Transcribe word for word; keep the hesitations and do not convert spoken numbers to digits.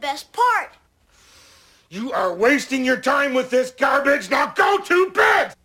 best part. You are wasting your time with this garbage. Now go to bed!